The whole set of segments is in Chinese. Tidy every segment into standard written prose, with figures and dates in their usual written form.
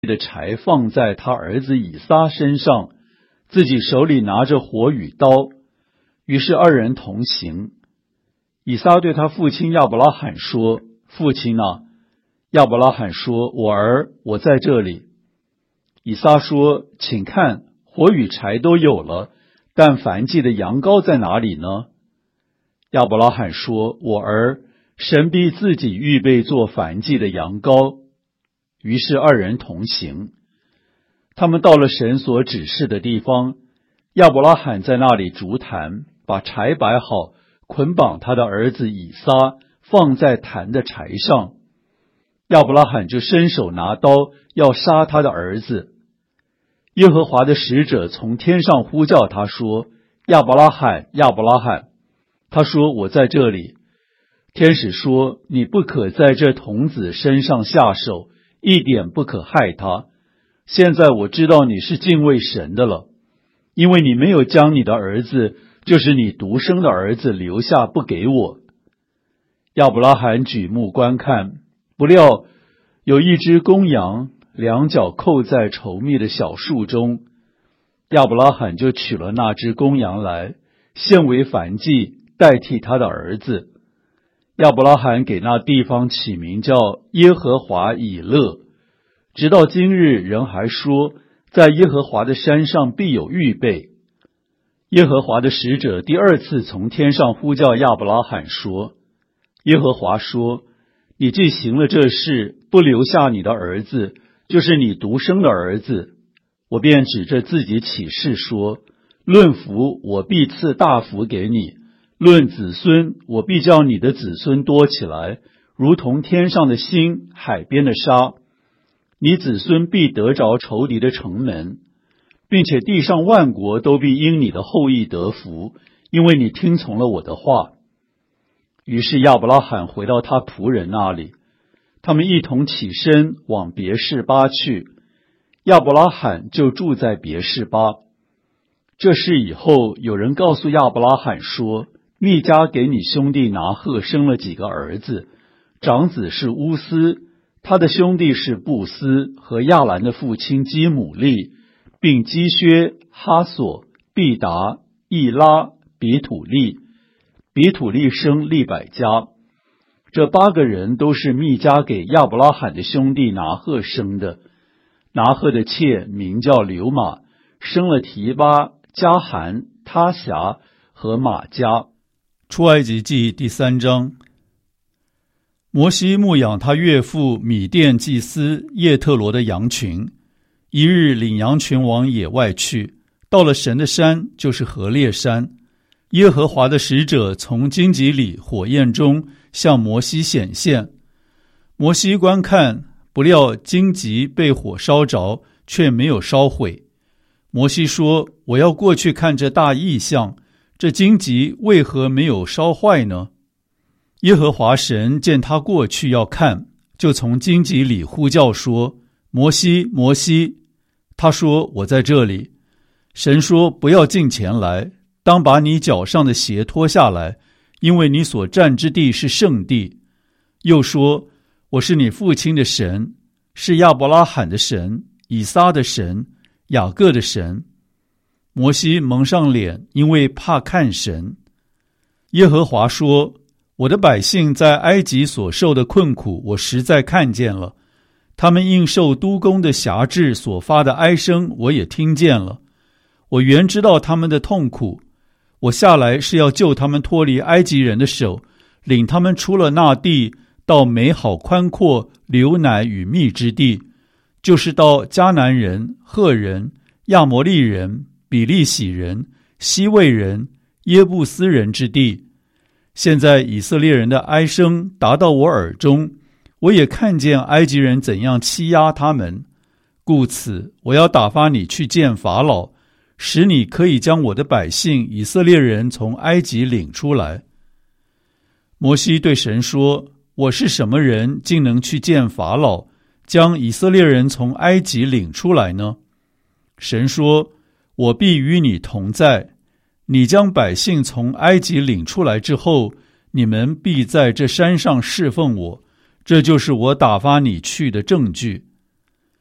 的柴放在他儿子以撒身上，自己手里拿着火与刀。于是二人同行。以撒对他父亲亚伯拉罕说：“父亲啊！”亚伯拉罕说：“我儿，我在这里。”以撒说：“请看，火与柴都有了，但燔祭的羊羔在哪里呢？”亚伯拉罕说：“我儿，神必自己预备做燔祭的羊羔。”于是二人同行。他们到了神所指示的地方，亚伯拉罕在那里筑坛，把柴摆好，捆绑他的儿子以撒，放在坛的柴上。亚伯拉罕就伸手拿刀，要杀他的儿子。耶和华的使者从天上呼叫他说：“亚伯拉罕，亚伯拉罕！”他说：“我在这里。”天使说：“你不可在这童子身上下手，一点不可害他。现在我知道你是敬畏神的了，因为你没有将你的儿子，就是你独生的儿子留下不给我。”亚伯拉罕举目观看，不料有一只公羊，两脚扣在稠密的小树中。亚伯拉罕就取了那只公羊来，献为燔祭，代替他的儿子。亚伯拉罕给那地方起名叫耶和华以勒，直到今日人还说，在耶和华的山上必有预备。耶和华的使者第二次从天上呼叫亚伯拉罕说：“耶和华说，你既行了这事，不留下你的儿子，就是你独生的儿子，我便指着自己起誓说，论福，我必赐大福给你；论子孙，我必叫你的子孙多起来，如同天上的星，海边的沙。你子孙必得着仇敌的城门，并且地上万国都必因你的后裔得福，因为你听从了我的话。”于是亚伯拉罕回到他仆人那里，他们一同起身往别是巴去，亚伯拉罕就住在别是巴。这事以后，有人告诉亚伯拉罕说：“密迦给你兄弟拿鹤生了几个儿子，长子是乌斯，他的兄弟是布斯和亚兰的父亲基姆利，并基薛、哈索、毕达、易拉、比土利。比土利生利百加。这8个人都是密迦给亚伯拉罕的兄弟拿鹤生的。拿鹤的妾名叫流玛，生了提巴、加含、他辖和玛迦。出埃及记第3章。摩西牧养他岳父米甸祭司叶特罗的羊群，一日领羊群往野外去，到了神的山，就是何烈山。耶和华的使者从荆棘里火焰中向摩西显现。摩西观看，不料荆棘被火烧着，却没有烧毁。摩西说：“我要过去看这大异象，这荆棘为何没有烧坏呢？”耶和华神见他过去要看，就从荆棘里呼叫说：“摩西，摩西！”他说：“我在这里。”神说：“不要近前来，当把你脚上的鞋脱下来，因为你所站之地是圣地。”又说：“我是你父亲的神，是亚伯拉罕的神，以撒的神，雅各的神。”摩西蒙上脸，因为怕看神。耶和华说：“我的百姓在埃及所受的困苦，我实在看见了；他们应受督工的辖制所发的哀声，我也听见了。我原知道他们的痛苦，我下来是要救他们脱离埃及人的手，领他们出了那地，到美好宽阔、流奶与蜜之地，就是到迦南人、赫人、亚摩利人、比利洗人、西魏人、耶布斯人之地。现在以色列人的哀声达到我耳中，我也看见埃及人怎样欺压他们，故此我要打发你去见法老，使你可以将我的百姓以色列人从埃及领出来。”摩西对神说：“我是什么人，竟能去见法老，将以色列人从埃及领出来呢？”神说：“我必与你同在。你将百姓从埃及领出来之后，你们必在这山上侍奉我，这就是我打发你去的证据。”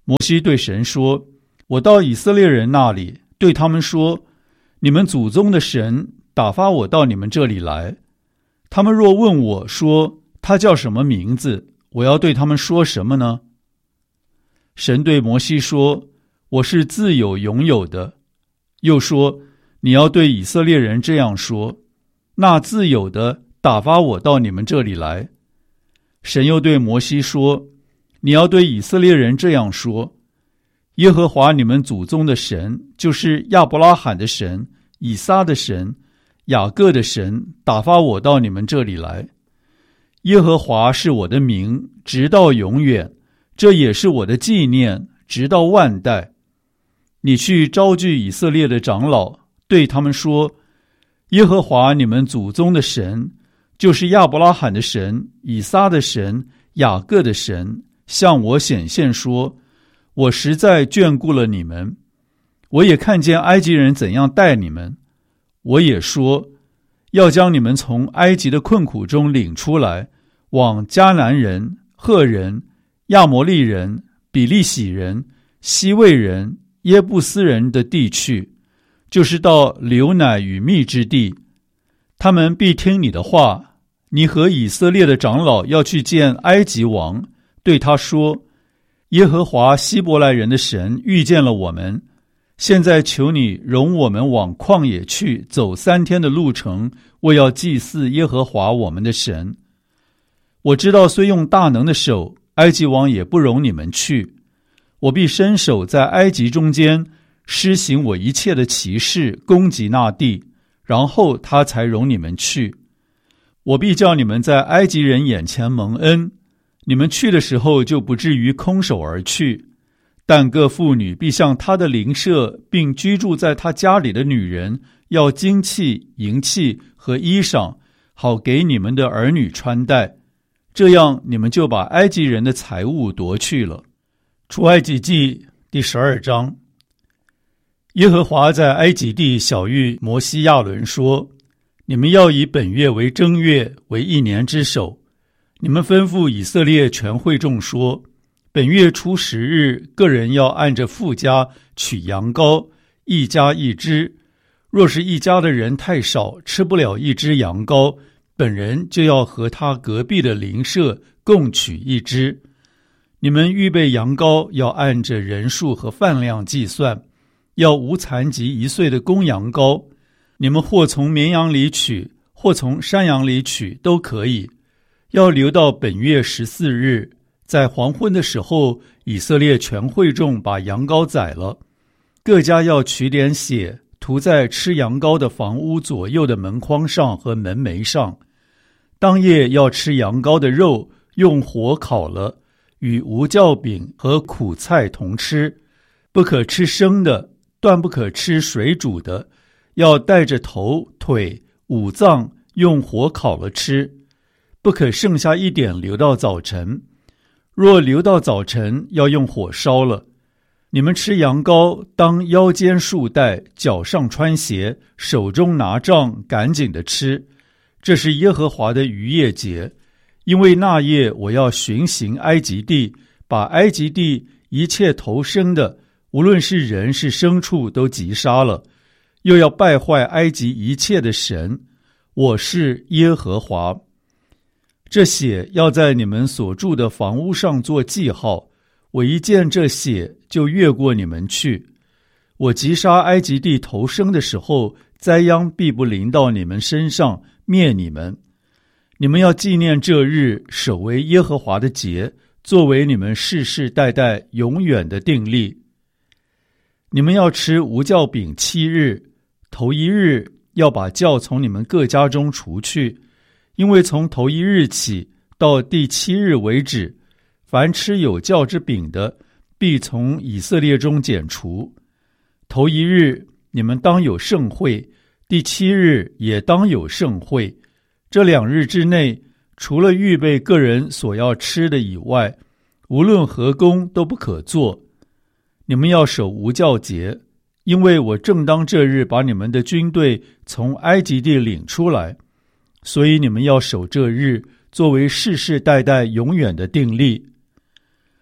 摩西对神说：我到以色列人那里，对他们说，你们祖宗的神打发我到你们这里来。他们若问我说，他叫什么名字，我要对他们说什么呢？神对摩西说：我是自有永有的。又说：你要对以色列人这样说，那自有的打发我到你们这里来。神又对摩西说：你要对以色列人这样说，耶和华你们祖宗的神，就是亚伯拉罕的神、以撒的神、雅各的神，打发我到你们这里来。耶和华是我的名，直到永远，这也是我的纪念，直到万代。你去招聚以色列的长老，对他们说：耶和华你们祖宗的神，就是亚伯拉罕的神、以撒的神、雅各的神，向我显现说，我实在眷顾了你们，我也看见埃及人怎样待你们，我也说，要将你们从埃及的困苦中领出来，往迦南人、赫人、亚摩利人、比利洗人、西魏人、耶布斯人的地去，就是到流奶与蜜之地。他们必听你的话。你和以色列的长老要去见埃及王，对他说：耶和华希伯来人的神遇见了我们，现在求你容我们往旷野去，走3天的路程，为要祭祀耶和华我们的神。我知道虽用大能的手，埃及王也不容你们去。我必伸手在埃及中间施行我一切的奇事，攻击那地，然后他才容你们去。我必叫你们在埃及人眼前蒙恩，你们去的时候就不至于空手而去。但各妇女必向她的邻舍，并居住在她家里的女人，要金器、银器和衣裳，好给你们的儿女穿戴。这样你们就把埃及人的财物夺去了。出埃及记第12章。耶和华在埃及地晓谕摩西亚伦说：你们要以本月为正月，为1年之首。你们吩咐以色列全会众说：本月初10日，个人要按着父家取羊羔，一家一只。若是一家的人太少，吃不了1只羊羔，本人就要和他隔壁的邻舍共取1只。你们预备羊羔，要按着人数和饭量计算，要无残疾1岁的公羊羔。你们或从绵羊里取，或从山羊里取，都可以。要留到本月14日，在黄昏的时候，以色列全会众把羊羔宰了。各家要取点血，涂在吃羊羔的房屋左右的门框上和门楣上。当夜要吃羊羔的肉，用火烤了，与无酵饼和苦菜同吃，不可吃生的，断不可吃水煮的。要带着头、腿、五脏用火烤了吃，不可剩下一点留到早晨。若留到早晨，要用火烧了。你们吃羊羔，当腰间束带，脚上穿鞋，手中拿杖，赶紧的吃。这是耶和华的逾越节，因为那夜我要巡行埃及地，把埃及地一切头生的，无论是人是牲畜，都击杀了。又要败坏埃及一切的神，我是耶和华。这血要在你们所住的房屋上做记号，我一见这血，就越过你们去。我击杀埃及地头生的时候，灾殃必不临到你们身上，灭你们。你们要纪念这日，守为耶和华的节，作为你们世世代代永远的定例。你们要吃无酵饼7日，头1日要把酵从你们各家中除去，因为从头1日起到第7日为止，凡吃有酵之饼的，必从以色列中剪除。头1日你们当有盛会，第7日也当有盛会。这2日之内，除了预备个人所要吃的以外，无论何工都不可做。你们要守无酵节，因为我正当这日把你们的军队从埃及地领出来，所以你们要守这日，作为世世代代永远的定例。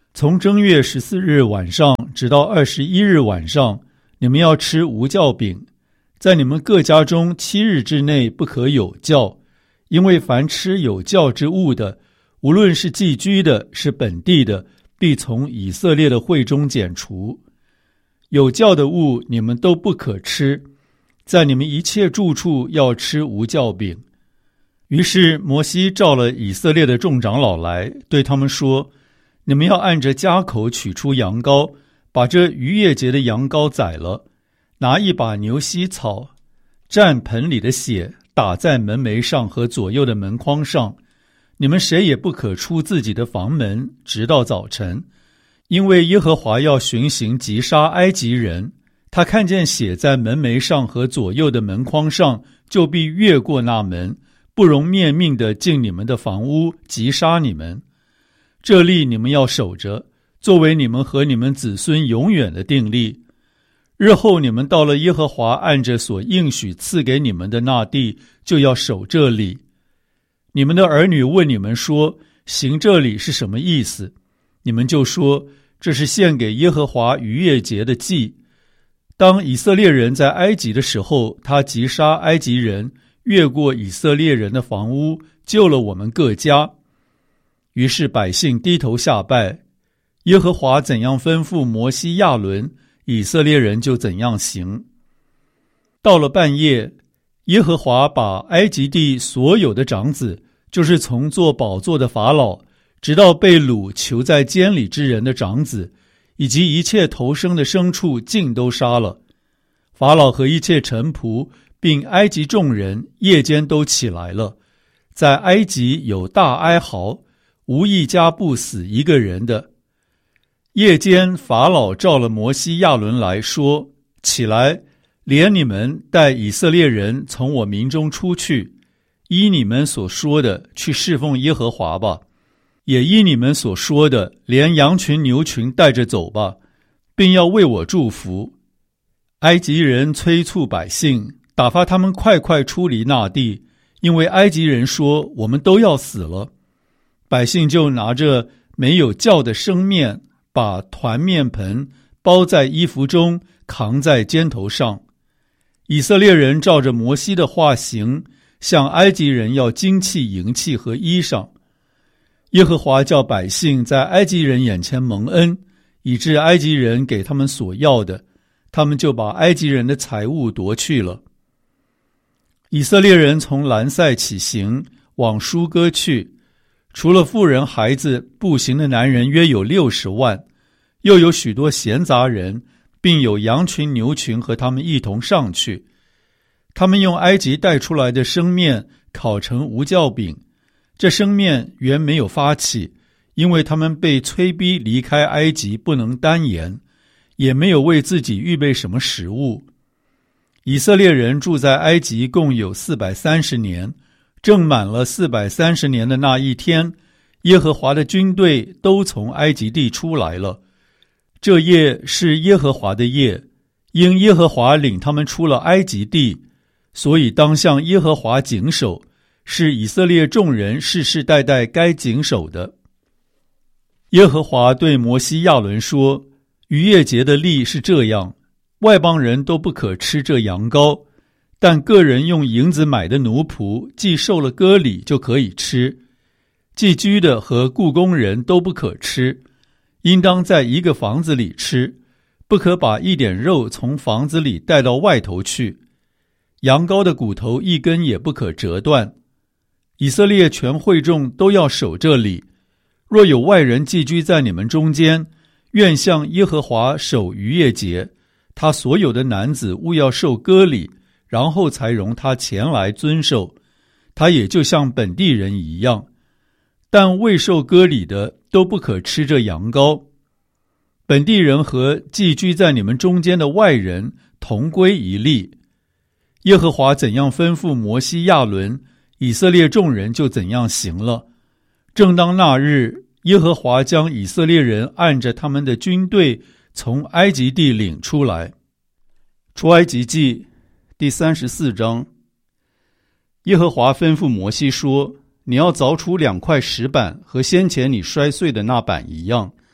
从正月14日晚上直到21日晚上，你们要吃无酵饼。在你们各家中7日之内不可有酵，因为凡吃有酵之物的，无论是寄居的，是本地的，必从以色列的会中剪除。有酵的物你们都不可吃，在你们一切住处要吃无酵饼。于是摩西召了以色列的众长老来，对他们说：你们要按着家口取出羊羔，把这逾越节的羊羔宰了，拿一把牛膝草，蘸盆里的血，打在门楣上和左右的门框上。你们谁也不可出自己的房门，直到早晨，因为耶和华要巡行击杀埃及人。他看见血在门楣上和左右的门框上，就必越过那门，不容灭命地进你们的房屋，击杀你们。这例你们要守着，作为你们和你们子孙永远的定例。日后你们到了耶和华按着所应许赐给你们的那地，就要守这礼。你们的儿女问你们说，行这礼是什么意思？你们就说，这是献给耶和华逾越节的祭。当以色列人在埃及的时候，他击杀埃及人，越过以色列人的房屋，救了我们各家。于是百姓低头下拜，耶和华怎样吩咐摩西亚伦，以色列人就怎样行。到了半夜，耶和华把埃及地所有的长子，就是从做宝座的法老，直到被掳囚在监里之人的长子，以及一切头生的牲畜，尽都杀了。法老和一切臣仆，并埃及众人，夜间都起来了，在埃及有大哀嚎，无一家不死一个人的。夜间法老召了摩西亚伦来说，起来，连你们带以色列人从我民中出去，依你们所说的去侍奉耶和华吧，也依你们所说的连羊群牛群带着走吧，并要为我祝福。埃及人催促百姓，打发他们快快出离那地，因为埃及人说，我们都要死了。百姓就拿着没有酵的生面，把团面盆包在衣服中，扛在肩头上。以色列人照着摩西的话行，向埃及人要金器、银器和衣裳。耶和华叫百姓在埃及人眼前蒙恩，以致埃及人给他们所要的，他们就把埃及人的财物夺去了。以色列人从兰塞起行，往舒歌去，除了妇人孩子，步行的男人约有60万，又有许多闲杂人，并有羊群牛群和他们一同上去。他们用埃及带出来的生面烤成无酵饼，这生面原没有发起，因为他们被催逼离开埃及，不能单言，也没有为自己预备什么食物。以色列人住在埃及共有430年，正满了430年的那一天，耶和华的军队都从埃及地出来了。这夜是耶和华的夜，因耶和华领他们出了埃及地，所以当向耶和华谨守，是以色列众人世世代代该谨守的。耶和华对摩西亚伦说，逾越节的例是这样，外邦人都不可吃这羊羔，但个人用银子买的奴仆，既受了割礼就可以吃。寄居的和雇工人都不可吃，应当在一个房子里吃，不可把一点肉从房子里带到外头去。羊羔的骨头一根也不可折断。以色列全会众都要守这礼。若有外人寄居在你们中间，愿向耶和华守逾越节，他所有的男子务要受割礼，然后才容他前来遵守，他也就像本地人一样。但未受割礼的都不可吃这羊羔。本地人和寄居在你们中间的外人同归一例。耶和华怎样吩咐摩西亚伦，以色列众人就怎样行了。正当那日，耶和华将以色列人按着他们的军队从埃及地领出来。出埃及记第34章。耶和华吩咐摩西说，你要凿出2块石板，和先前你摔碎的那板一样，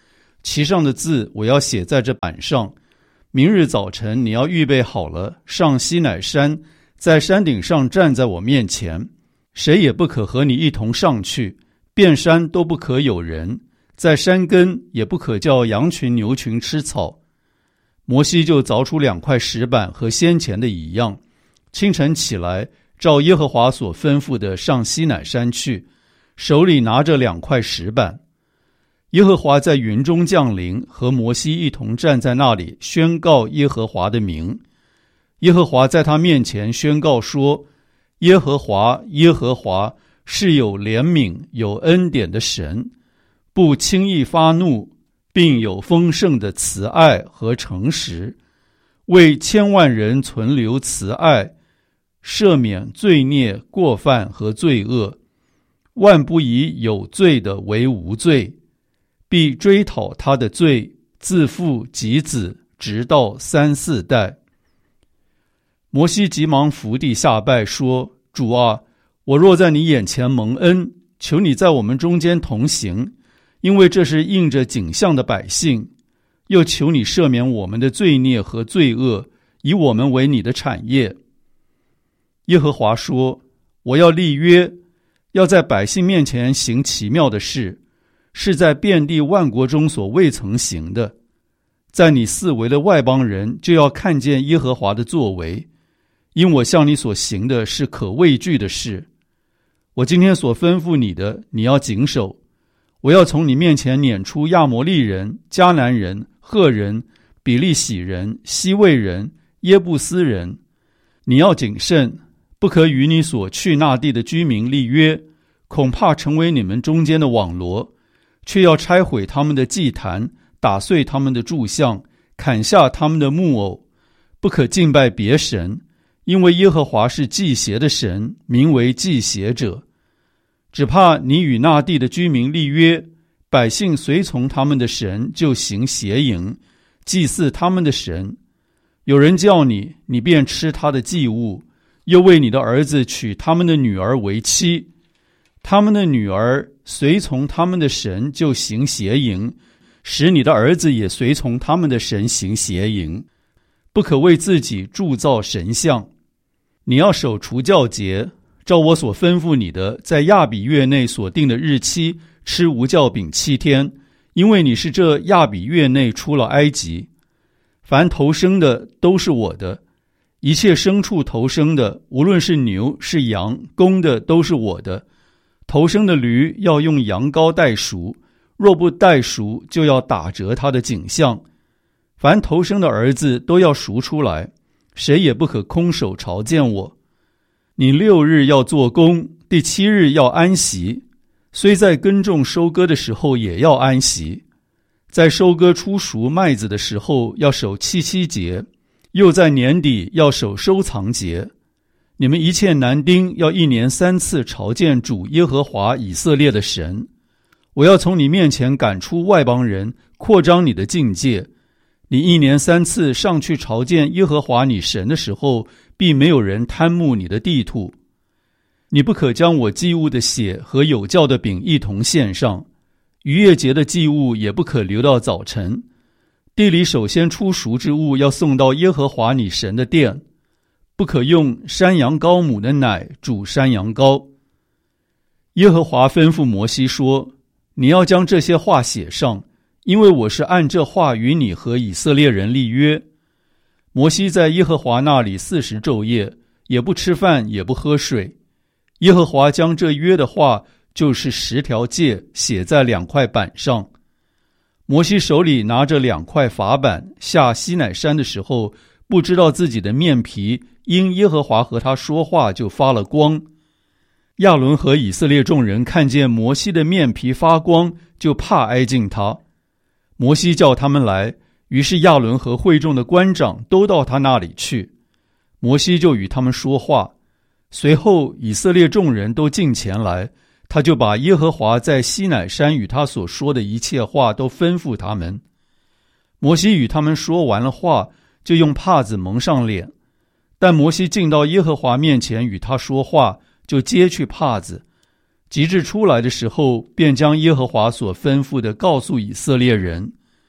其上的字我要写在这板上。明日早晨你要预备好了，上西乃山，在山顶上站在我面前，谁也不可和你一同上去，遍山都不可有人，在山根也不可叫羊群牛群吃草。摩西就凿出2块石板，和先前的一样，清晨起来，照耶和华所吩咐的上西乃山去，手里拿着2块石板。耶和华在云中降临，和摩西一同站在那里，宣告耶和华的名。耶和华在他面前宣告说：耶和华，耶和华是有怜悯有恩典的神，不轻易发怒，并有丰盛的慈爱和诚实，为千万人存留慈爱，赦免罪孽过犯和罪恶，万不以有罪的为无罪，必追讨他的罪，自父及子，直到3、4代。摩西急忙伏地下拜说：主啊，我若在你眼前蒙恩，求你在我们中间同行，因为这是应着景象的百姓，又求你赦免我们的罪孽和罪恶，以我们为你的产业。耶和华说：我要立约，要在百姓面前行奇妙的事，是在遍地万国中所未曾行的。在你四围的外邦人就要看见耶和华的作为，因我向你所行的是可畏惧的事。我今天所吩咐你的，你要谨守。我要从你面前撵出亚摩利人、迦南人、赫人、比利洗人、西魏人、耶布斯人。你要谨慎，不可与你所去那地的居民立约，恐怕成为你们中间的网罗，却要拆毁他们的祭坛，打碎他们的柱像，砍下他们的木偶，不可敬拜别神，因为耶和华是祭邪的神，名为祭邪者。只怕你与那地的居民立约，百姓随从他们的神，就行邪淫，祭祀他们的神。有人叫你，你便吃他的祭物，又为你的儿子娶他们的女儿为妻。他们的女儿随从他们的神，就行邪淫，使你的儿子也随从他们的神行邪淫。不可为自己铸造神像。你要守除酵节，照我所吩咐你的，在亚比月内所定的日期吃无酵饼7天，因为你是这亚比月内出了埃及。凡头生的都是我的，一切牲畜头生的，无论是牛是羊，公的都是我的。头生的驴要用羊羔代赎，若不代赎，就要打折他的颈项。凡头生的儿子都要赎出来，谁也不可空手朝见我。你6日要做工，第7日要安息，虽在耕种收割的时候也要安息。在收割出熟麦子的时候要守7节，又在年底要守收藏节。你们一切男丁要1年3次朝见主耶和华以色列的神。我要从你面前赶出外邦人，扩张你的境界。你1年3次上去朝见耶和华你神的时候，必没有人贪慕你的地土。你不可将我祭物的血和有酵的饼一同献上，逾越节的祭物也不可留到早晨。地里首先出熟之物要送到耶和华你神的殿，不可用山羊羔母的奶煮山羊羔。耶和华吩咐摩西说：你要将这些话写上，因为我是按这话与你和以色列人立约。摩西在耶和华那里40昼夜，也不吃饭也不喝水。耶和华将这约的话，就是10条诫，写在2块板上。摩西手里拿着2块法板，下西乃山的时候，不知道自己的面皮因耶和华和他说话就发了光。亚伦和以色列众人看见摩西的面皮发光，就怕挨近他。摩西叫他们来，于是亚伦和会众的官长都到他那里去。摩西就与他们说话。随后以色列众人都近前来，他就把耶和华在西乃山与他所说的一切话都吩咐他们。摩西与他们说完了话，就用帕子蒙上脸。但摩西进到耶和华面前与他说话，就揭去帕子。及至出来的时候，便将耶和华所吩咐的告诉以色列人。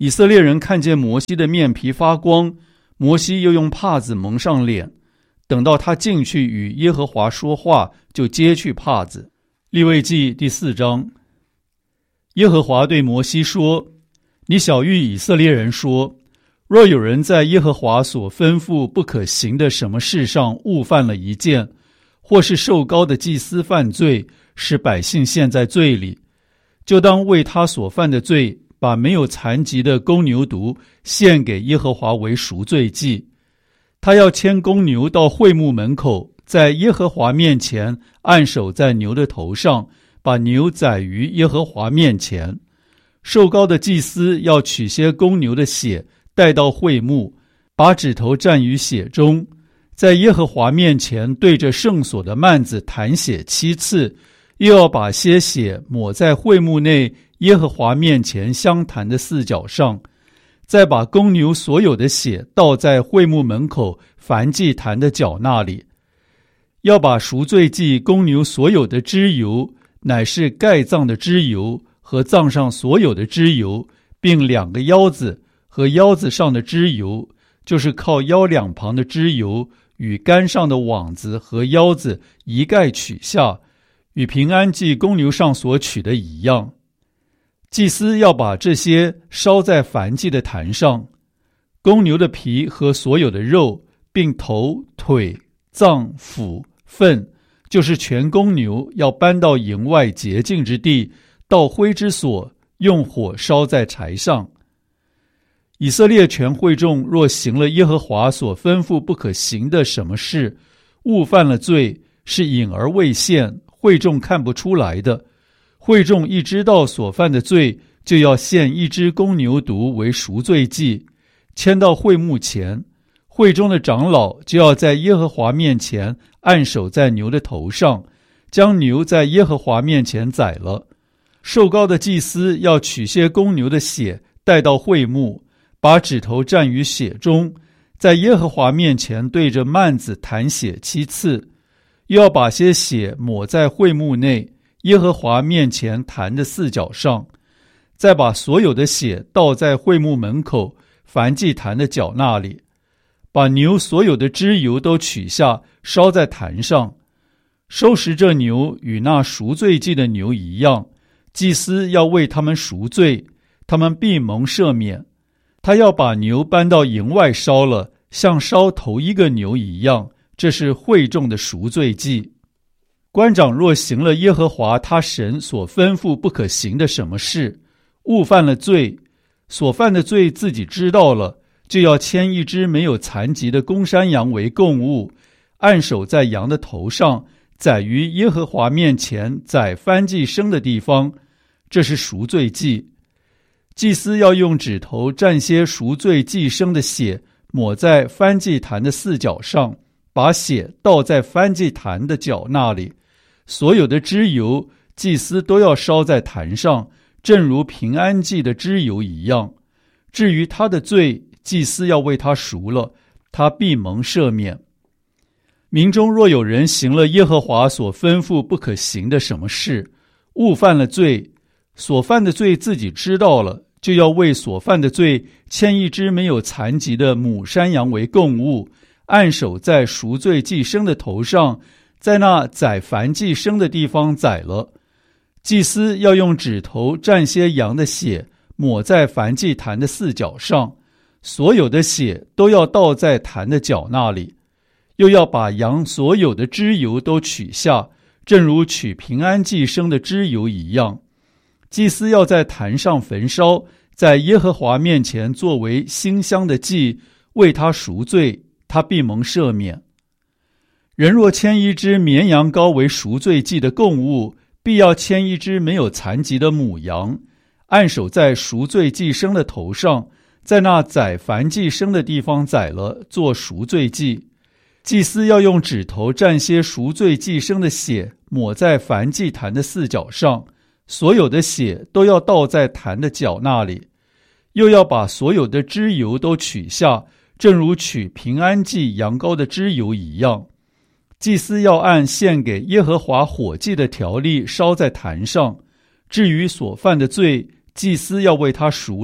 以色列人看见摩西的面皮发光，摩西又用帕子蒙上脸，等到他进去与耶和华说话，就揭去帕子。利未记第4章。耶和华对摩西说：你晓谕以色列人说，若有人在耶和华所吩咐不可行的什么事上误犯了一件，或是受膏的祭司犯罪，使百姓陷在罪里，就当为他所犯的罪，把没有残疾的公牛犊献给耶和华为赎罪祭。他要牵公牛到会幕门口，在耶和华面前按手在牛的头上，把牛宰于耶和华面前。受膏的祭司要取些公牛的血带到会幕，把指头蘸于血中，在耶和华面前对着圣所的幔子弹血7次，又要把些血抹在会幕内耶和华面前香坛的4角上，再把公牛所有的血倒在会幕门口燔祭坛的角那里。要把赎罪祭公牛所有的脂油，乃是盖脏的脂油和脏上所有的脂油，并2个腰子和腰子上的脂油，就是靠腰两旁的脂油，与杆上的网子和腰子一概取下，与平安祭公牛上所取的一样。祭司要把这些烧在燔祭的坛上，公牛的皮和所有的肉，并头、腿、脏、腑、粪，就是全公牛，要搬到营外洁净之地，到灰之所，用火烧在柴上。以色列全会众若行了耶和华所吩咐不可行的什么事，误犯了罪，是隐而未现，会众看不出来的，会众一知道所犯的罪，就要献一只公牛犊为赎罪祭，牵到会幕前。会中的长老就要在耶和华面前按手在牛的头上，将牛在耶和华面前宰了。受膏的祭司要取些公牛的血带到会幕，把指头蘸于血中，在耶和华面前对着幔子弹血7次，又要把些血抹在会幕内耶和华面前坛的4角上，再把所有的血倒在会幕门口燔祭坛的角那里，把牛所有的脂油都取下，烧在坛上。收拾这牛与那赎罪祭的牛一样，祭司要为他们赎罪，他们必蒙赦免。他要把牛搬到营外烧了，像烧头一个牛一样，这是会众的赎罪祭。官长若行了耶和华他神所吩咐不可行的什么事，误犯了罪，所犯的罪自己知道了，就要牵一只没有残疾的公山羊为供物，按手在羊的头上，宰于耶和华面前宰燔祭牲的地方，这是赎罪祭。祭司要用指头蘸些赎罪祭牲的血，抹在燔祭坛的4角上，把血倒在燔祭坛的角那里。所有的脂油，祭司都要烧在坛上，正如平安祭的脂油一样。至于他的罪，祭司要为他赎了，他必蒙赦免。民中若有人行了耶和华所吩咐不可行的什么事，误犯了罪，所犯的罪自己知道了，就要为所犯的罪牵一只没有残疾的母山羊为供物，按手在赎罪祭牲的头上，在那宰燔祭牲的地方宰了。祭司要用指头蘸些羊的血，抹在燔祭坛的4角上，所有的血都要倒在坛的角那里。又要把羊所有的脂油都取下，正如取平安祭牲的脂油一样。祭司要在坛上焚烧，在耶和华面前作为馨香的祭，为他赎罪，他必蒙赦免。人若牵一只绵羊羔为赎罪祭的供物，必要牵一只没有残疾的母羊，按手在赎罪祭牲的头上，在那宰燔祭牲的地方宰了，做赎罪祭。祭司要用指头蘸些赎罪祭牲的血，抹在燔祭坛的4角上，所有的血都要倒在坛的角那里。又要把所有的脂油都取下，正如取平安祭羊羔的脂油一样。祭司要按献给耶和华火祭的条例烧在坛上。至于所犯的罪，祭司要为他赎了，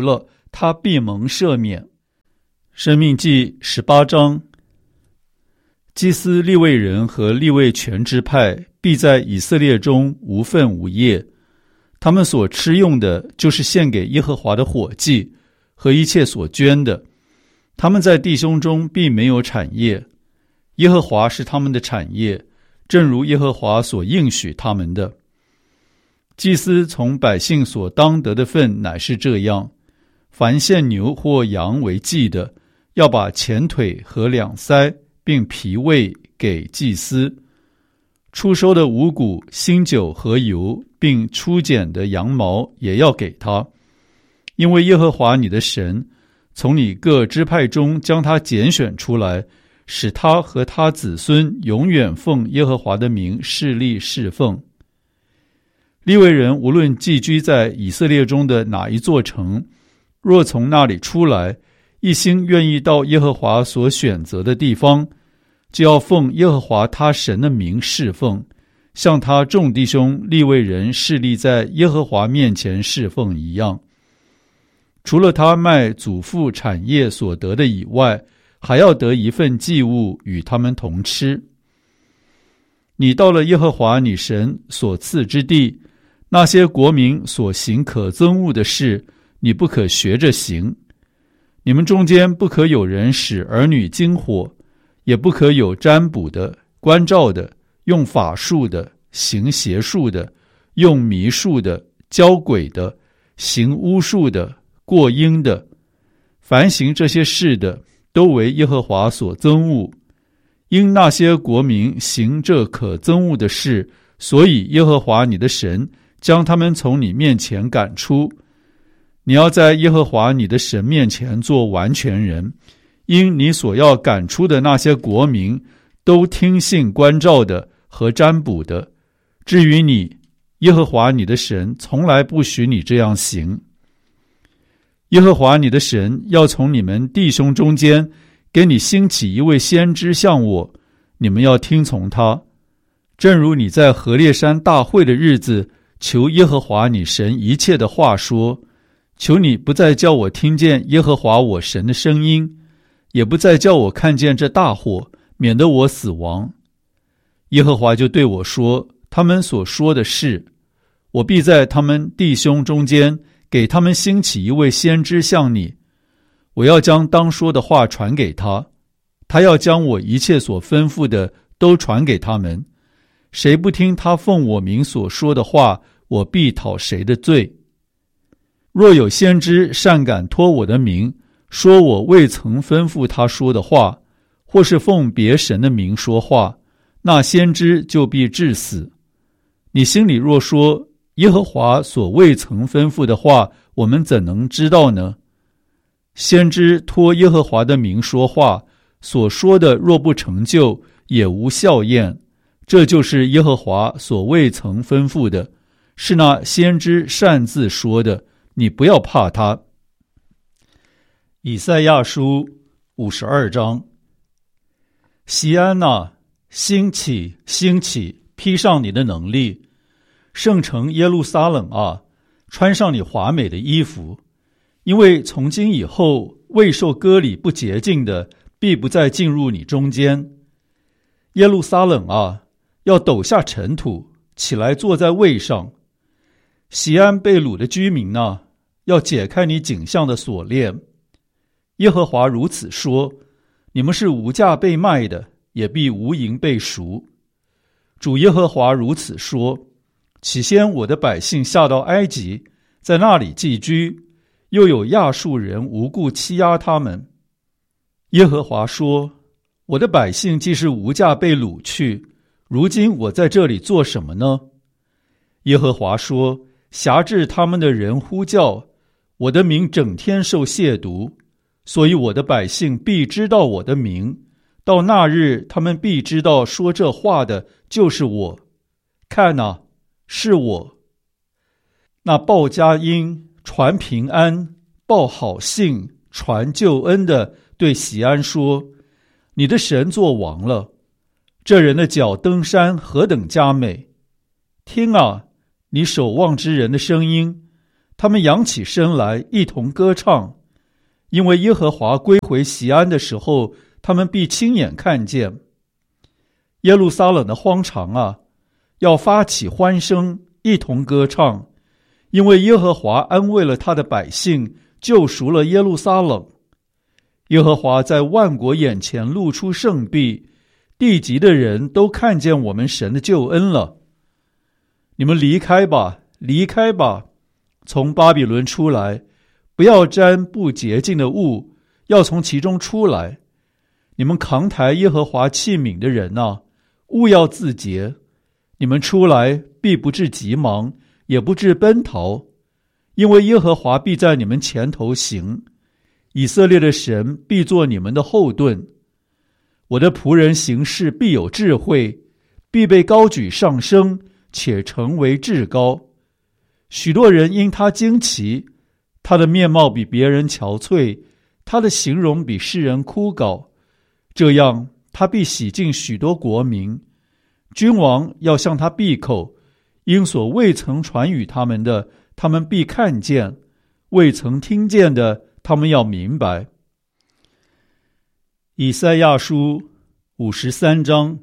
他必蒙赦免。申命记18章。祭司利未人和利未全支派必在以色列中无分无业，他们所吃用的就是献给耶和华的火祭和一切所捐的。他们在弟兄中必没有产业，耶和华是他们的产业，正如耶和华所应许他们的。祭司从百姓所当得的份乃是这样：凡献牛或羊为祭的，要把前腿和两腮并脾胃给祭司；初收的五谷、新酒和油，并初剪的羊毛也要给他。因为耶和华你的神从你各支派中将他拣选出来，使他和他子孙永远奉耶和华的名侍立侍奉。利未人无论寄居在以色列中的哪一座城，若从那里出来，一心愿意到耶和华所选择的地方，就要奉耶和华他神的名侍奉，像他众弟兄利未人侍立在耶和华面前侍奉一样。除了他卖祖父产业所得的以外，还要得一份祭物与他们同吃。你到了耶和华你神所赐之地，那些国民所行可憎恶的事，你不可学着行。你们中间不可有人使儿女经火，也不可有占卜的、关照的、用法术的、行邪术的、用迷术的、教鬼的、行巫术的、过阴的。凡行这些事的，都为耶和华所憎恶。因那些国民行这可憎恶的事，所以耶和华你的神将他们从你面前赶出。你要在耶和华你的神面前做完全人，因你所要赶出的那些国民都听信关照的和占卜的。至于你，耶和华你的神从来不许你这样行。耶和华你的神要从你们弟兄中间给你兴起一位先知像我，你们要听从他。正如你在何烈山大会的日子求耶和华你神一切的话说，求你不再叫我听见耶和华我神的声音，也不再叫我看见这大火，免得我死亡。耶和华就对我说，他们所说的是，我必在他们弟兄中间给他们兴起一位先知像你，我要将当说的话传给他，他要将我一切所吩咐的都传给他们。谁不听他奉我名所说的话，我必讨谁的罪。若有先知擅敢托我的名，说我未曾吩咐他说的话，或是奉别神的名说话，那先知就必治死。你心里若说，耶和华所未曾吩咐的话，我们怎能知道呢？先知托耶和华的名说话，所说的若不成就，也无效验。这就是耶和华所未曾吩咐的，是那先知擅自说的，你不要怕他。以赛亚书52章。西安哪，兴起，兴起，披上你的能力；圣城耶路撒冷啊，穿上你华美的衣服。因为从今以后，未受割礼不洁净的，必不再进入你中间。耶路撒冷啊，要抖下尘土，起来坐在位上。西安被掳的居民啊，要解开你颈项的锁链。耶和华如此说，你们是无价被卖的，也必无银被赎。主耶和华如此说，起先我的百姓下到埃及，在那里寄居，又有亚述人无故欺压他们。耶和华说，我的百姓既是无价被掳去，如今我在这里做什么呢？耶和华说，辖制他们的人呼叫，我的名整天受亵渎，所以我的百姓必知道我的名，到那日他们必知道说这话的就是我。看哪，是我。那报佳音、传平安、报好信、传救恩的对西安说，你的神作王了，这人的脚登山何等佳美。听啊，你守望之人的声音，他们扬起声来一同歌唱， 因为耶和华归回锡安的时候，他们必亲眼看见。耶路撒冷的荒场啊，要发起欢声，一同歌唱，因为耶和华安慰了他的百姓，救赎了耶路撒冷。耶和华在万国眼前露出圣臂，地极的人都看见我们神的救恩了。你们离开吧，离开吧，从巴比伦出来，不要沾不洁净的物，要从其中出来。你们扛抬耶和华器皿的人啊，务要自洁。你们出来必不致急忙，也不致奔逃，因为耶和华必在你们前头行，以色列的神必作你们的后盾。我的仆人行事必有智慧，必被高举上升，且成为至高。许多人因他惊奇，他的面貌比别人憔悴，他的形容比世人枯槁。这样他必洗净许多国民，君王要向他闭口，因所未曾传与他们的，他们必看见；未曾听见的，他们要明白。以赛亚书53章。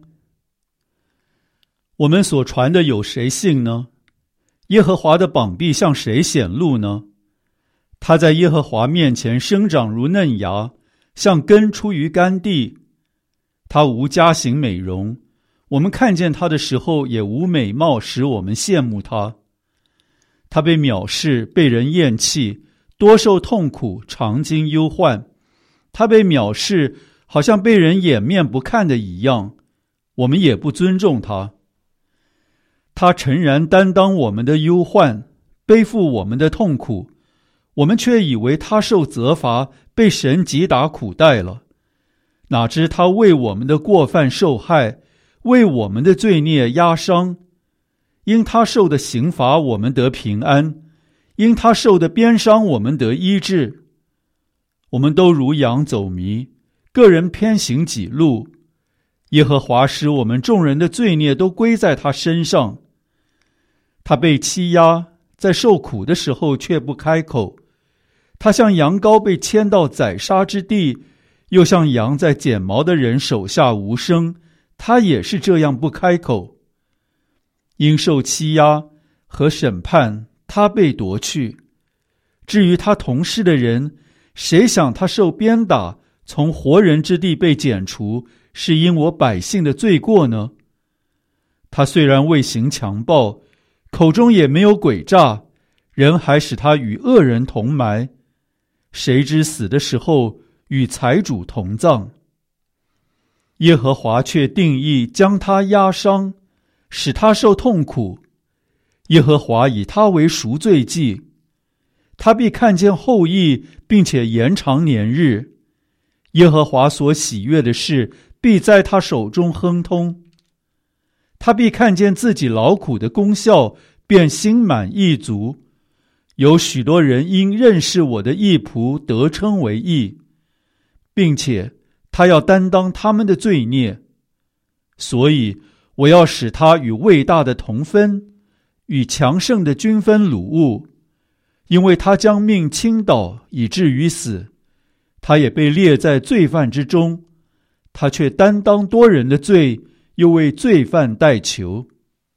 我们所传的有谁信呢？耶和华的膀臂向谁显露呢？他在耶和华面前生长如嫩芽，像根出于干地。他无佳形美容，我们看见他的时候也无美貌使我们羡慕他。他被藐视，被人厌弃，多受痛苦，常经忧患。他被藐视，好像被人掩面不看的一样，我们也不尊重他。他诚然担当我们的忧患，背负我们的痛苦，我们却以为他受责罚，被神击打苦待了。哪知他为我们的过犯受害，为我们的罪孽压伤。因他受的刑罚，我们得平安；因他受的鞭伤，我们得医治。我们都如羊走迷，个人偏行己路。耶和华使我们众人的罪孽都归在他身上。他被欺压，在受苦的时候却不开口。他像羊羔被牵到宰杀之地，又像羊在剪毛的人手下无声，他也是这样不开口。因受欺压和审判，他被夺去。至于他同事的人，谁想他受鞭打，从活人之地被剪除，是因我百姓的罪过呢？他虽然未行强暴，口中也没有诡诈，人还使他与恶人同埋。谁知死的时候与财主同葬。耶和华却定义将他压伤，使他受痛苦。耶和华以他为赎罪祭，他必看见后裔，并且延长年日。耶和华所喜悦的事，必在他手中亨通。他必看见自己劳苦的功效，便心满意足。有许多人因认识我的义仆得称为义，并且他要担当他们的罪孽。所以我要使他与伟大的同分，与强盛的均分掳物。因为他将命倾倒，以至于死，他也被列在罪犯之中。他却担当多人的罪，又为罪犯代求。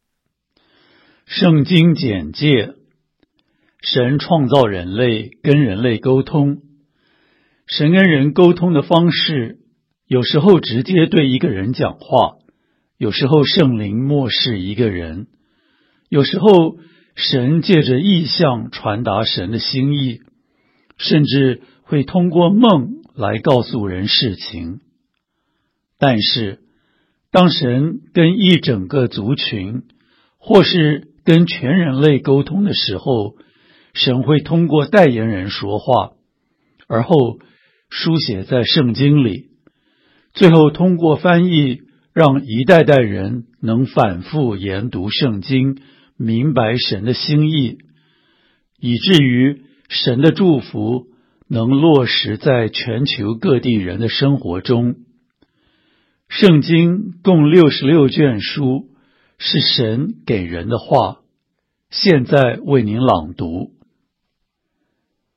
圣经简介：神创造人类，跟人类沟通。神跟人沟通的方式，有时候直接对一个人讲话，有时候圣灵默示一个人，有时候神借着意象传达神的心意，甚至会通过梦来告诉人事情。但是当神跟一整个族群，或是跟全人类沟通的时候，神会通过代言人说话，而后书写在圣经里，最后通过翻译，让一代代人能反复研读圣经，明白神的心意，以至于神的祝福能落实在全球各地人的生活中。圣经共66卷书，是神给人的话，现在为您朗读。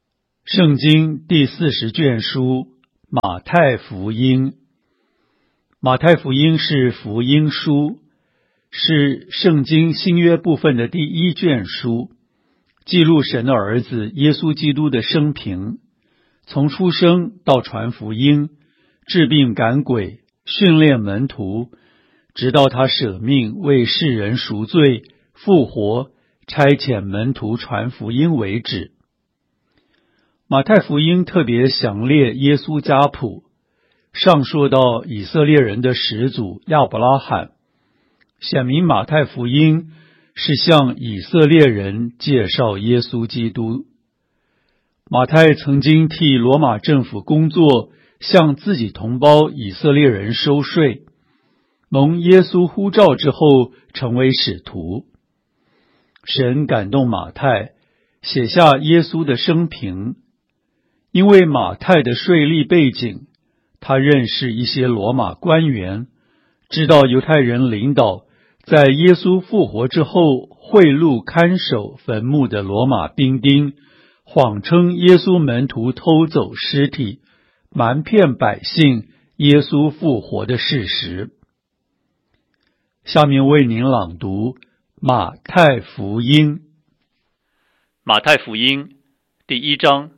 圣经第40卷书马太福音。马太福音是福音书，是圣经新约部分的第1卷书，记录神的儿子耶稣基督的生平，从出生到传福音，治病赶鬼，训练门徒，直到他舍命为世人赎罪，复活，差遣门徒传福音为止。马太福音特别详列耶稣家谱，上说到以色列人的始祖亚伯拉罕，显明马太福音是向以色列人介绍耶稣基督。马太曾经替罗马政府工作，向自己同胞以色列人收税，蒙耶稣呼召之后成为使徒。神感动马太，写下耶稣的生平。因为马太的税吏背景，他认识一些罗马官员，知道犹太人领导在耶稣复活之后贿赂看守坟墓的罗马兵丁，谎称耶稣门徒偷走尸体，瞒骗百姓耶稣复活的事实。下面为您朗读马太福音。 马太福音第1章。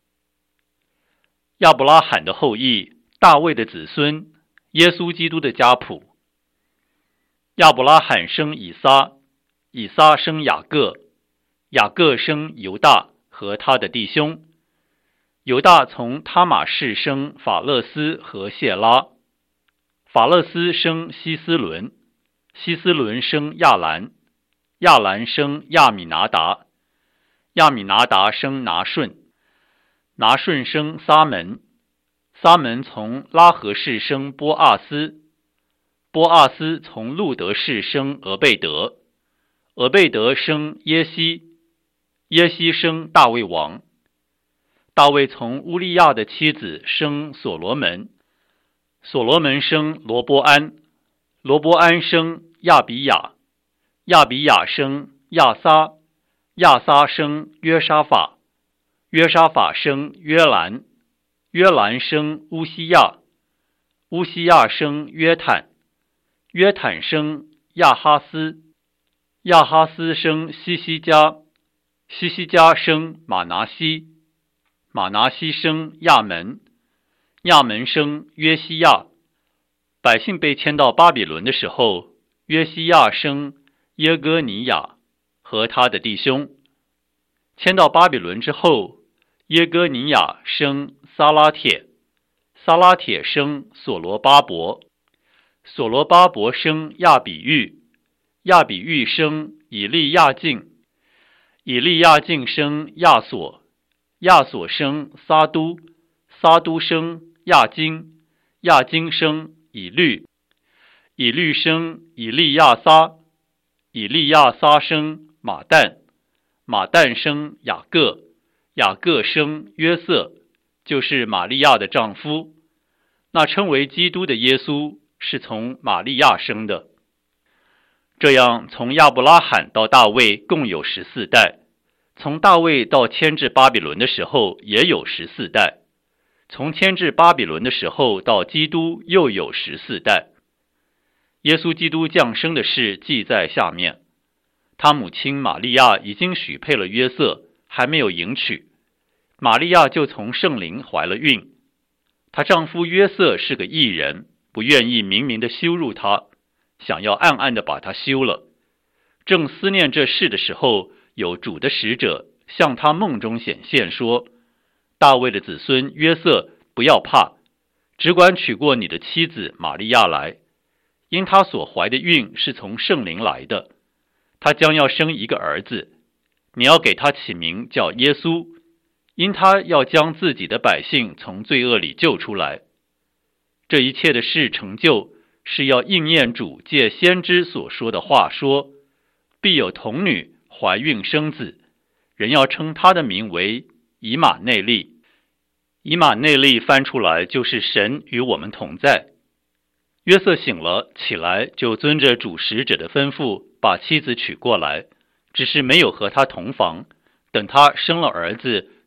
亚伯拉罕的后裔，大卫的子孙，耶稣基督的家谱。亚伯拉罕生以撒，以撒生雅各，雅各生犹大和他的弟兄。犹大从他玛氏生法勒斯和谢拉，法勒斯生希斯伦，希斯伦生亚兰，亚兰生亚米拿达，亚米拿达生拿顺，拿顺生撒门，撒门从拉合氏生波阿斯，波阿斯从路德氏生俄贝德，俄贝德生耶西，耶西生大卫王，大卫从乌利亚的妻子生所罗门，所罗门生罗波安，罗波安生亚比雅，亚比雅生亚撒，亚撒生约沙法，约沙法生约兰，约兰生乌西亚，乌西亚生约坦，约坦生亚哈斯，亚哈斯生西西家，西西家生马拿西，马拿西生亚门，亚门生约西亚。百姓被迁到巴比伦的时候，约西亚生耶哥尼亚和他的弟兄。迁到巴比伦之后，耶哥尼亚生撒拉铁，撒拉铁生所罗巴伯，所罗巴伯生亚比喻，亚比喻生以利亚敬，以利亚敬生亚索，亚索生撒都，撒都生亚金，亚金生以律，以律生以利亚撒，以利亚撒生马旦，马旦生雅各，雅各生约瑟，就是玛利亚的丈夫。那称为基督的耶稣是从玛利亚生的。这样从亚伯拉罕到大卫共有14代，从大卫到迁至巴比伦的时候也有14代，从迁至巴比伦的时候到基督又有14代。耶稣基督降生的事记在下面。他母亲玛利亚已经许配了约瑟，还没有迎娶，玛利亚就从圣灵怀了孕。她丈夫约瑟是个义人，不愿意明明地羞辱她，想要暗暗地把她休了。正思念这事的时候，有主的使者向他梦中显现说，大卫的子孙约瑟，不要怕，只管娶过你的妻子玛利亚来，因她所怀的孕是从圣灵来的，她将要生一个儿子，你要给他起名叫耶稣，因他要将自己的百姓从罪恶里救出来。这一切的事成就，是要应验主借先知所说的话说，必有童女怀孕生子，人要称他的名为以马内利。以马内利翻出来就是神与我们同在。约瑟醒了，起来就遵着主使者的吩咐，把妻子娶过来，只是没有和他同房，等他生了儿子，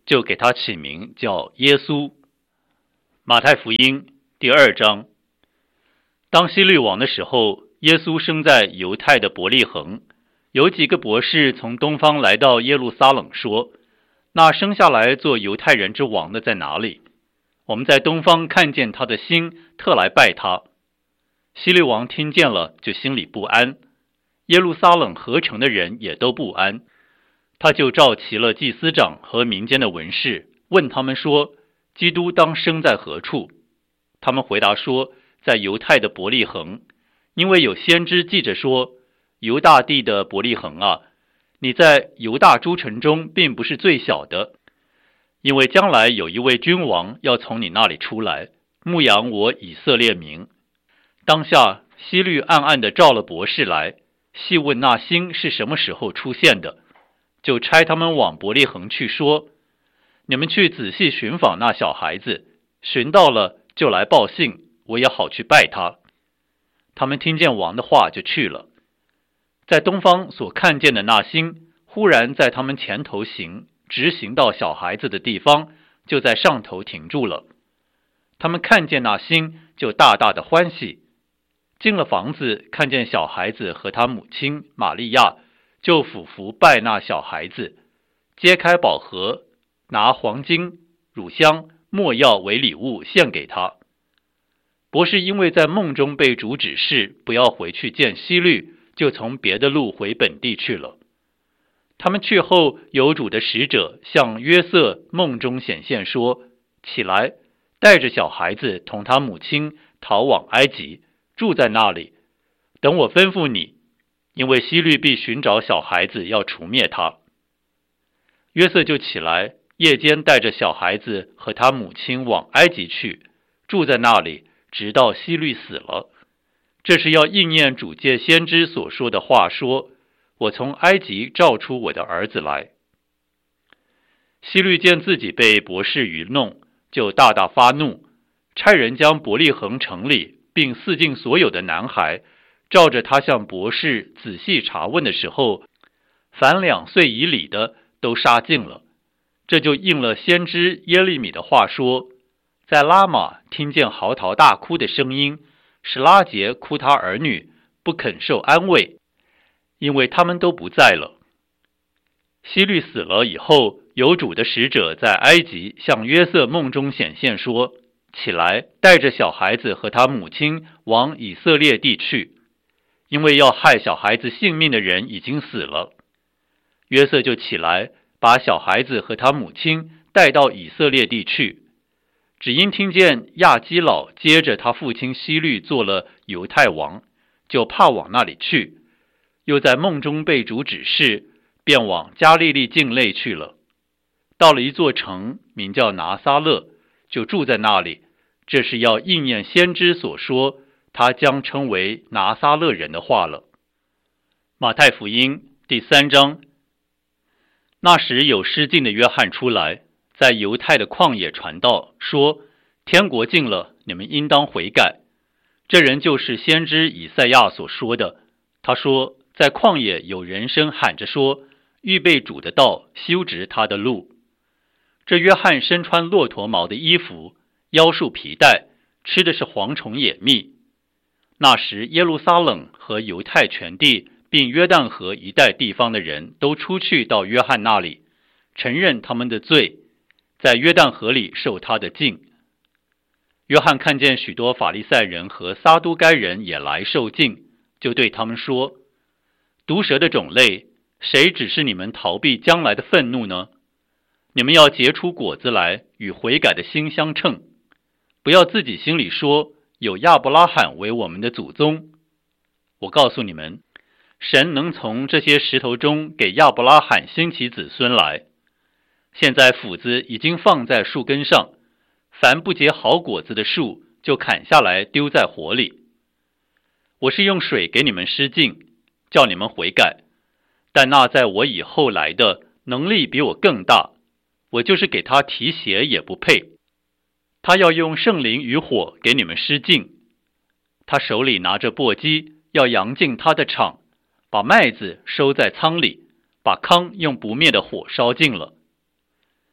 就给他起名叫耶稣。马太福音第2章。当希律王的时候，耶稣生在犹太的伯利恒。有几个博士从东方来到耶路撒冷，说：那生下来做犹太人之王的在哪里？我们在东方看见他的星，特来拜他。希律王听见了，就心里不安，耶路撒冷合城的人也都不安。他就召齐了祭司长和民间的文士，问他们说：基督当生在何处？他们回答说：在犹太的伯利恒，因为有先知记着说：犹大地的伯利恒啊，你在犹大诸城中并不是最小的，因为将来有一位君王要从你那里出来，牧养我以色列民。当下希律暗暗地召了博士来，细问那星是什么时候出现的，就差他们往伯利恒去，说：你们去仔细寻访那小孩子，寻到了就来报信，我也好去拜他。他们听见王的话就去了。在东方所看见的那星，忽然在他们前头行，直行到小孩子的地方，就在上头停住了。他们看见那星，就大大的欢喜。进了房子，看见小孩子和他母亲玛利亚，就俯伏拜那小孩子，揭开宝盒，拿黄金、乳香、没药为礼物献给他。博士因为在梦中被主指示不要回去见希律，就从别的路回本地去了。他们去后，有主的使者向约瑟梦中显现说：起来，带着小孩子同他母亲逃往埃及，住在那里，等我吩咐你，因为希律必寻找小孩子要除灭他。约瑟就起来，夜间带着小孩子和他母亲往埃及去，住在那里，直到希律死了。这是要应验主借先知所说的话，说：我从埃及召出我的儿子来。希律见自己被博士愚弄，就大大发怒，差人将伯利恒城里并四境所有的男孩，照着他向博士仔细查问的时候，凡2岁以里的都杀尽了。这就应了先知耶利米的话说：在拉玛听见嚎啕大哭的声音，使拉结哭他儿女，不肯受安慰，因为他们都不在了。希律死了以后，有主的使者在埃及向约瑟梦中显现说：起来，带着小孩子和他母亲往以色列地去，因为要害小孩子性命的人已经死了。约瑟就起来，把小孩子和他母亲带到以色列地去，只因听见亚基老接着他父亲希律做了犹太王，就怕往那里去，又在梦中被主指示，便往加利利境内去了。到了一座城，名叫拿撒勒，就住在那里。这是要应验先知所说他将称为拿撒勒人的话了。马太福音第3章。那时有失禁的约翰出来，在犹太的旷野传道，说：天国近了，你们应当悔改。这人就是先知以赛亚所说的。他说：在旷野有人声喊着说：预备主的道，修直他的路。这约翰身穿骆驼毛的衣服，腰束皮带，吃的是蝗虫野蜜。那时耶路撒冷和犹太全地并约旦河一带地方的人都出去到约翰那里，承认他们的罪，在约旦河里受他的浸。约翰看见许多法利赛人和撒都该人也来受浸，就对他们说：毒蛇的种类，谁指示你们逃避将来的愤怒呢？你们要结出果子来，与悔改的心相称。不要自己心里说，有亚伯拉罕为我们的祖宗。我告诉你们，神能从这些石头中给亚伯拉罕兴起子孙来。现在斧子已经放在树根上，凡不结好果子的树，就砍下来丢在火里。我是用水给你们施浸，叫你们悔改，但那在我以后来的，能力比我更大，我就是给他提鞋也不配。他要用圣灵与火给你们施浸，他手里拿着簸箕，要扬进他的场，把麦子收在仓里，把糠用不灭的火烧尽了。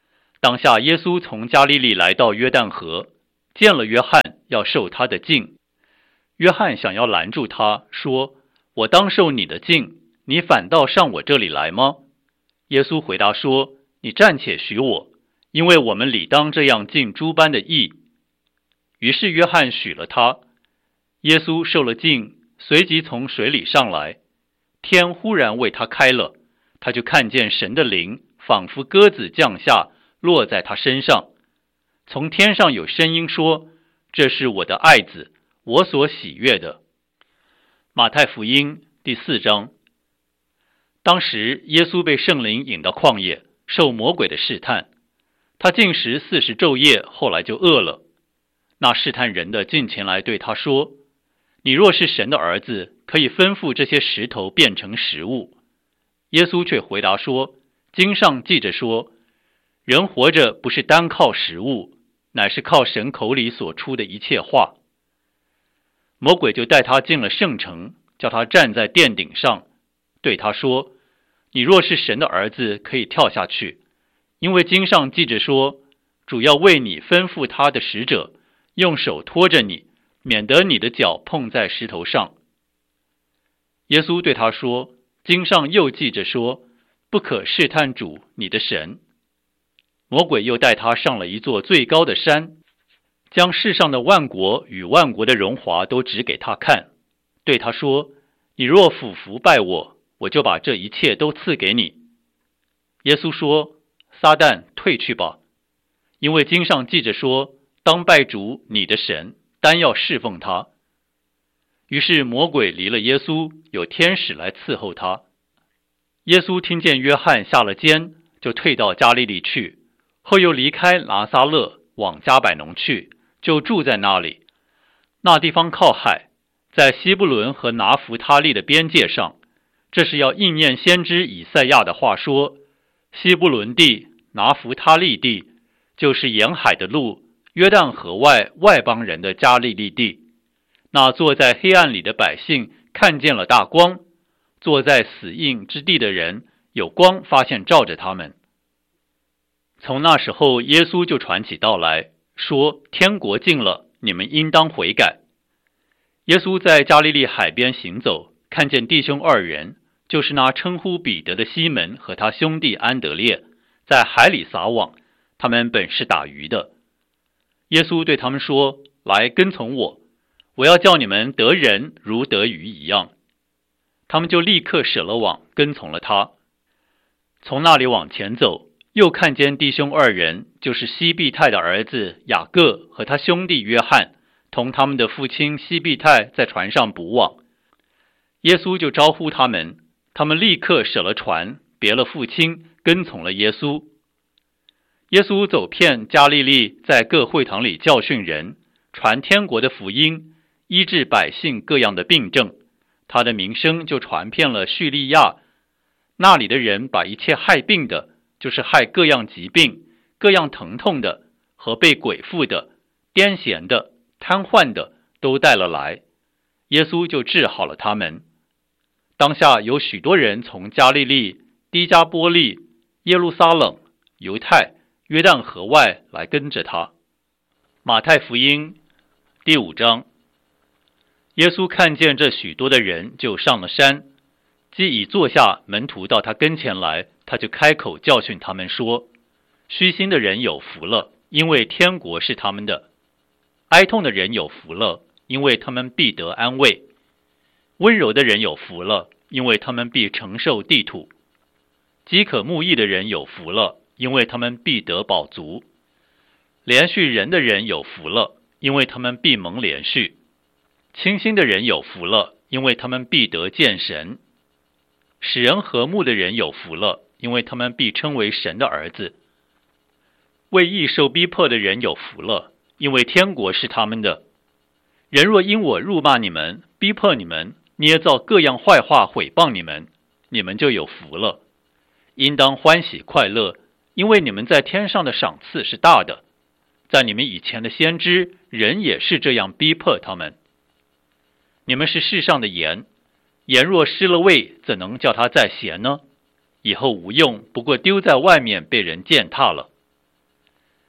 当下耶稣从加利利来到约旦河，见了约翰，要受他的浸。约翰想要拦住他，说：我当受你的浸，你反倒上我这里来吗？耶稣回答说：你暂且许我，因为我们理当这样尽诸般的义。于是约翰许了他。耶稣受了浸，随即从水里上来，天忽然为他开了，他就看见神的灵仿佛鸽子降下，落在他身上。从天上有声音说：这是我的爱子，我所喜悦的。马太福音第4章。当时耶稣被圣灵引到旷野，受魔鬼的试探。他禁食40昼夜，后来就饿了。那试探人的近前来对他说：你若是神的儿子，可以吩咐这些石头变成食物。耶稣却回答说：经上记着说，人活着不是单靠食物，乃是靠神口里所出的一切话。魔鬼就带他进了圣城，叫他站在殿顶上，对他说：你若是神的儿子，可以跳下去，因为经上记着说，主要为你吩咐他的使者，用手托着你，免得你的脚碰在石头上。耶稣对他说：经上又记着说，不可试探主你的神。魔鬼又带他上了一座最高的山，将世上的万国与万国的荣华都指给他看，对他说：你若俯伏拜我，我就把这一切都赐给你。耶稣说：撒旦，退去吧，因为经上记着说，当拜主你的神，单要侍奉他。于是魔鬼离了耶稣，有天使来伺候他。耶稣听见约翰下了监，就退到加利利去，后又离开拿撒勒，往迦百农去，就住在那里。那地方靠海，在西布伦和拿弗他利的边界上。这是要应验先知以赛亚的话说：西布伦地、拿弗他利地，就是沿海的路，约旦河外外邦人的加利利地。那坐在黑暗里的百姓看见了大光，坐在死荫之地的人有光发现照着他们。从那时候耶稣就传起道来，说：天国近了，你们应当悔改。耶稣在加利利海边行走，看见弟兄2人，就是那称呼彼得的西门和他兄弟安德烈，在海里撒网，他们本是打鱼的。耶稣对他们说：来跟从我，我要叫你们得人如得鱼一样。他们就立刻舍了网，跟从了他。从那里往前走，又看见弟兄2人，就是西庇太的儿子雅各和他兄弟约翰，同他们的父亲西庇太在船上捕网。耶稣就招呼他们，他们立刻舍了船，别了父亲，跟从了耶稣。耶稣走遍加利利，在各会堂里教训人，传天国的福音，医治百姓各样的病症。他的名声就传遍了叙利亚，那里的人把一切害病的，就是害各样疾病、各样疼痛的，和被鬼附的、癫痫的、瘫痪的，都带了来，耶稣就治好了他们。当下有许多人从加利利、低加波利、耶路撒冷、犹太、约旦河外来跟着他。马太福音第5章。耶稣看见这许多的人，就上了山，既已坐下，门徒到他跟前来，他就开口教训他们说：虚心的人有福了，因为天国是他们的；哀痛的人有福了，因为他们必得安慰；温柔的人有福了，因为他们必承受地土；饥渴慕义的人有福了，因为他们必得饱足；连续人的人有福了，因为他们必蒙连续；清心的人有福了，因为他们必得见神；使人和睦的人有福了，因为他们必称为神的儿子；为义受逼迫的人有福了，因为天国是他们的。人若因我辱骂你们，逼迫你们，捏造各样坏话毁谤你们，你们就有福了。应当欢喜快乐，因为你们在天上的赏赐是大的。在你们以前的先知，人也是这样逼迫他们。你们是世上的盐，盐若失了味，怎能叫它再咸呢？以后无用，不过丢在外面被人践踏了。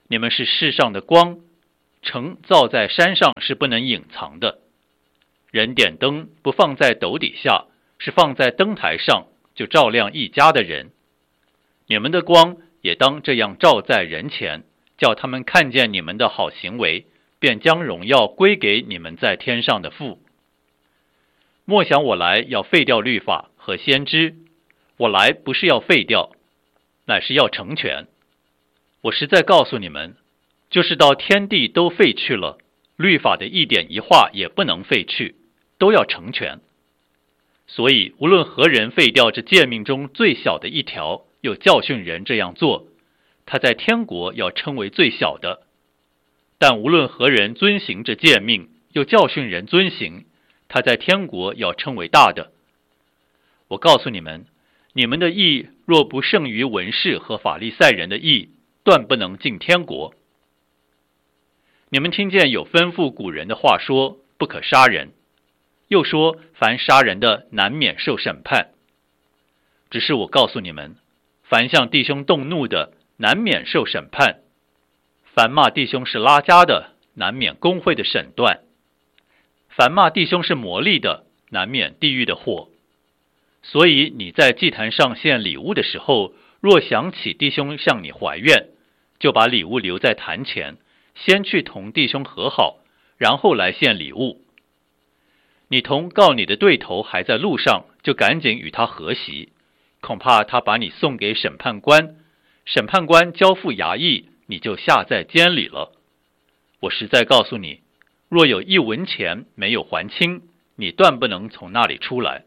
你们是世上的光，城造在山上是不能隐藏的。人点灯不放在斗底下，是放在灯台上，就照亮一家的人。你们的光也当这样照在人前，叫他们看见你们的好行为，便将荣耀归给你们在天上的父。莫想我来要废掉律法和先知，我来不是要废掉，乃是要成全。我实在告诉你们，就是到天地都废去了，律法的一点一画也不能废去，都要成全。所以无论何人废掉这诫命中最小的一条，又教训人这样做，他在天国要称为最小的；但无论何人遵行这诫命，又教训人遵行，他在天国要称为大的。我告诉你们，你们的义若不胜于文士和法利赛人的义，断不能进天国。你们听见有吩咐古人的话说，不可杀人，又说凡杀人的难免受审判。只是我告诉你们，凡向弟兄动怒的，难免受审判；凡骂弟兄是拉加的，难免公会的审断；凡骂弟兄是魔力的，难免地狱的火。所以你在祭坛上献礼物的时候，若想起弟兄向你怀怨，就把礼物留在坛前，先去同弟兄和好，然后来献礼物。你同告你的对头还在路上，就赶紧与他和席，恐怕他把你送给审判官，审判官交付衙役，你就下在监里了。我实在告诉你，若有一文钱没有还清，你断不能从那里出来。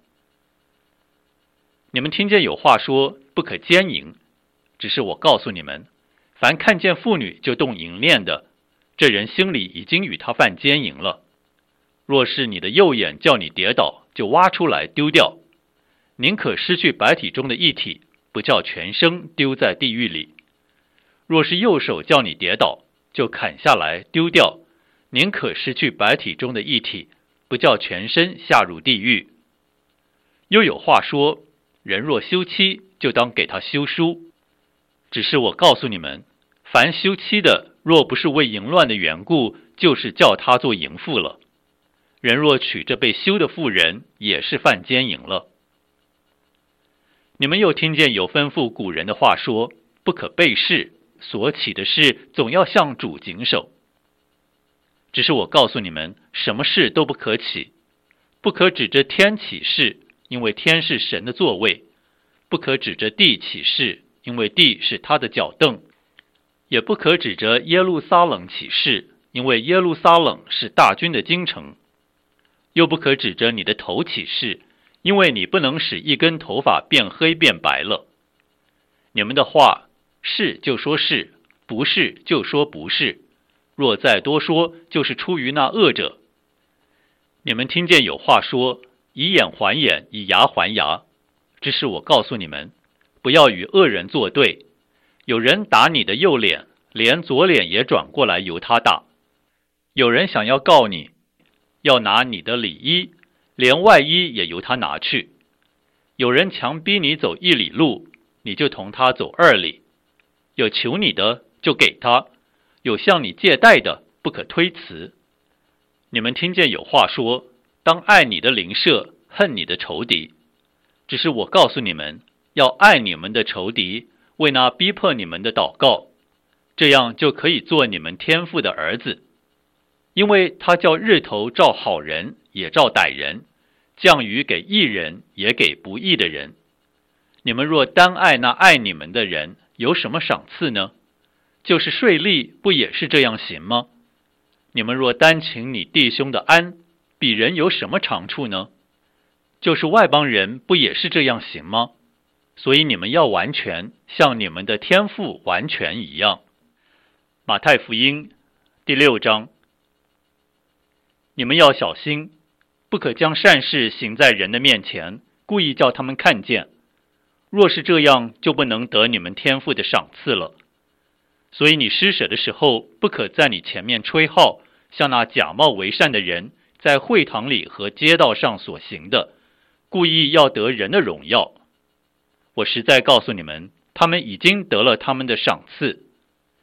你们听见有话说，不可奸淫，只是我告诉你们，凡看见妇女就动淫念的，这人心里已经与他犯奸淫了。若是你的右眼叫你跌倒，就挖出来丢掉，宁可失去百体中的一体，不叫全身丢在地狱里。若是右手叫你跌倒，就砍下来丢掉，宁可失去百体中的一体，不叫全身下入地狱。又有话说，人若休妻，就当给他休书。只是我告诉你们，凡休妻的，若不是为淫乱的缘故，就是叫他做淫妇了。人若娶这被休的妇人，也是犯奸淫了。你们又听见有吩咐古人的话说，不可背誓，所起的事总要向主谨守。只是我告诉你们，什么事都不可起，不可指着天起誓，因为天是神的座位；不可指着地起誓，因为地是他的脚凳；也不可指着耶路撒冷起誓，因为耶路撒冷是大军的京城；又不可指着你的头起誓，因为你不能使一根头发变黑变白了。你们的话，是就说是，不是就说不是，若再多说，就是出于那恶者。你们听见有话说，以眼还眼，以牙还牙。只是我告诉你们，不要与恶人作对。有人打你的右脸，连左脸也转过来由他打；有人想要告你，要拿你的里衣，连外衣也由他拿去；有人强逼你走1里路，你就同他走2里；有求你的，就给他；有向你借贷的，不可推辞。你们听见有话说，当爱你的邻舍，恨你的仇敌。只是我告诉你们，要爱你们的仇敌，为那逼迫你们的祷告，这样就可以做你们天父的儿子。因为他叫日头照好人，也照歹人，降雨给义人，也给不义的人。你们若单爱那爱你们的人，有什么赏赐呢？就是税吏，不也是这样行吗？你们若单请你弟兄的安，比人有什么长处呢？就是外邦人，不也是这样行吗？所以你们要完全，像你们的天父完全一样。马太福音第6章。你们要小心，不可将善事行在人的面前，故意叫他们看见。若是这样，就不能得你们天父的赏赐了。所以你施舍的时候，不可在你前面吹号，像那假冒为善的人在会堂里和街道上所行的，故意要得人的荣耀。我实在告诉你们，他们已经得了他们的赏赐。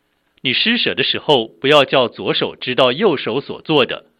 你施舍的时候，不要叫左手知道右手所做的，